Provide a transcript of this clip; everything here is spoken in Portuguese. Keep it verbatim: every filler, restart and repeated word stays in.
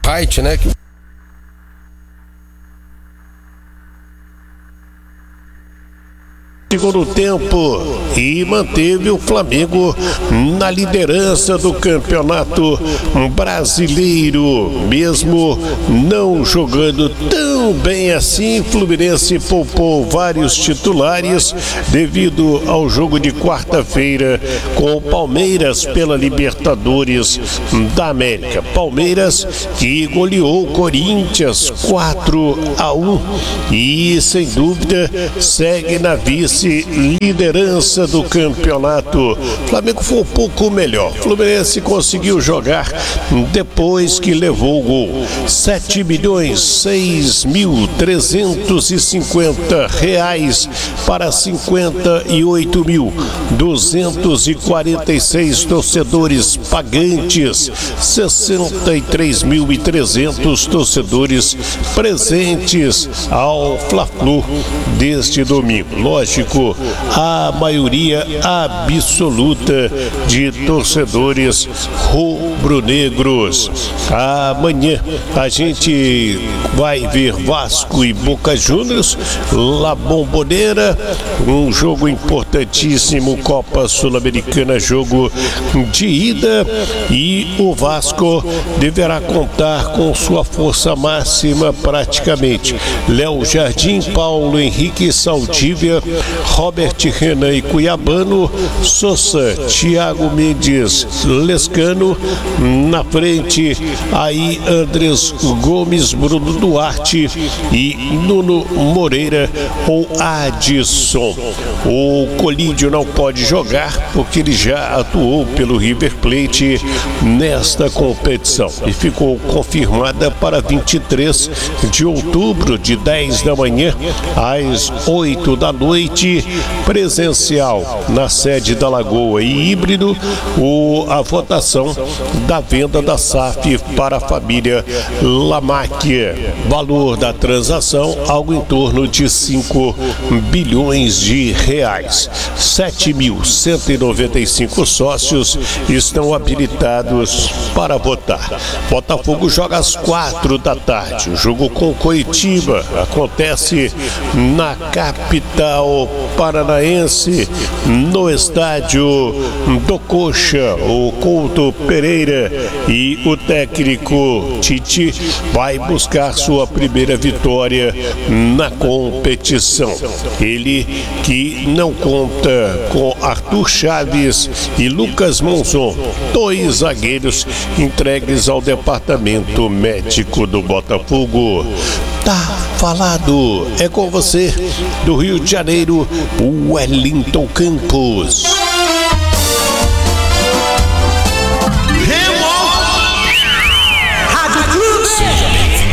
Height, né? Que... Segundo tempo e manteve o Flamengo na liderança do campeonato brasileiro, mesmo não jogando tão bem assim. Fluminense poupou vários titulares devido ao jogo de quarta-feira com o Palmeiras pela Libertadores da América. Palmeiras que goleou o Corinthians quatro a um e sem dúvida segue na vice liderança do campeonato. Flamengo foi um pouco melhor. Fluminense conseguiu jogar depois que levou o gol. sete milhões seis mil trezentos e cinquenta reais para cinquenta e oito mil duzentos e quarenta e seis torcedores pagantes, sessenta e três mil e trezentos torcedores presentes ao Fla-Flu deste domingo. Lógico, a maioria absoluta de torcedores rubro-negros. Amanhã a gente vai ver Vasco e Boca Juniors, La Bombonera, um jogo importantíssimo, Copa Sul-Americana, jogo de ida, e o Vasco deverá contar com sua força máxima praticamente. Léo Jardim, Paulo Henrique Saldívia, Robert Renan e Cuiabano, Sousa, Thiago Mendes, Lescano, na frente aí Andrés Gomes, Bruno Duarte e Nuno Moreira ou Adson. O Colídio não pode jogar porque ele já atuou pelo River Plate nesta competição e ficou confirmada para vinte e três de outubro, de dez da manhã às oito da noite, presencial na sede da Lagoa e híbrido, o, a votação da venda da S A F para a família Lamac. Valor da transação algo em torno de cinco bilhões de reais. sete mil cento e noventa e cinco sócios estão habilitados para votar. Botafogo joga às quatro da tarde. O jogo com Coritiba acontece na capital paranaense, no estádio do Coxa. O Couto Pereira e o técnico Tite vai buscar sua primeira vitória na competição. Ele que não conta com Arthur Chaves e Lucas Monzon, dois zagueiros entregues ao departamento médico do Botafogo. Tá falado, é com você do Rio de Janeiro, Wellington Campos.